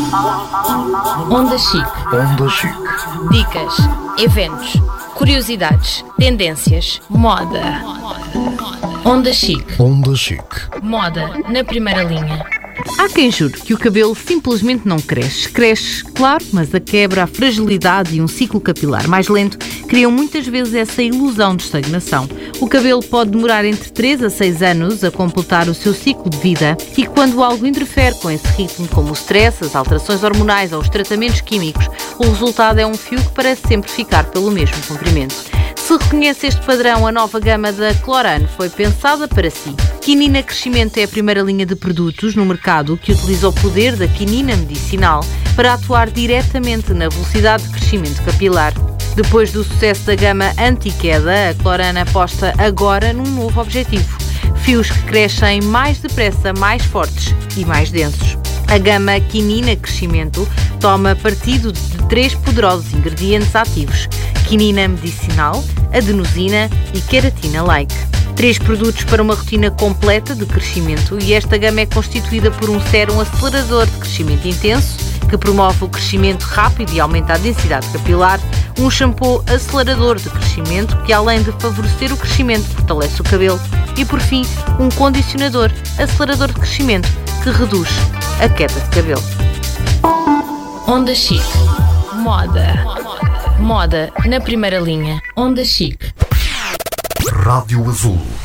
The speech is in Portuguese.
Onda Chic. Onda Chic. Dicas, eventos, curiosidades, tendências, moda. Onda Chic. Onda Chic. Moda na primeira linha. Há quem jure que o cabelo simplesmente não cresce. Cresce, claro, mas a quebra, a fragilidade e um ciclo capilar mais lento criam muitas vezes essa ilusão de estagnação. O cabelo pode demorar entre 3 a 6 anos a completar o seu ciclo de vida e quando algo interfere com esse ritmo, como o stress, as alterações hormonais ou os tratamentos químicos, o resultado é um fio que parece sempre ficar pelo mesmo comprimento. Se reconhece este padrão, a nova gama da Clorane foi pensada para si. Quinina Crescimento é a primeira linha de produtos no mercado que utiliza o poder da quinina medicinal para atuar diretamente na velocidade de crescimento capilar. Depois do sucesso da gama anti-queda, a Clorane aposta agora num novo objetivo: fios que crescem mais depressa, mais fortes e mais densos. A gama Quinina Crescimento toma partido de 3 poderosos ingredientes ativos: quinina medicinal, adenosina e queratina-like. 3 produtos para uma rotina completa de crescimento e esta gama é constituída por um sérum acelerador de crescimento intenso, que promove o crescimento rápido e aumenta a densidade capilar, um shampoo acelerador de crescimento que, além de favorecer o crescimento, fortalece o cabelo e, por fim, um condicionador acelerador de crescimento que reduz a queda de cabelo. Onda Chic. Moda. Moda na primeira linha. Onda Chic. Rádio Azul.